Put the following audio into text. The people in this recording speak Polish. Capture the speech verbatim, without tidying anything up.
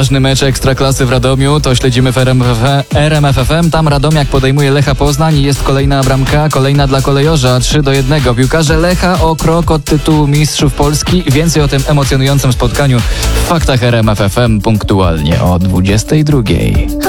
ważny mecz Ekstraklasy w Radomiu, to śledzimy w R M F F M. Tam Radomiak podejmuje Lecha Poznań i jest kolejna bramka, kolejna dla kolejorza, trzy do jednego. Piłkarze Lecha o krok od tytułu mistrzów Polski. Więcej o tym emocjonującym spotkaniu w faktach R M F F M punktualnie o dwudziestej drugiej.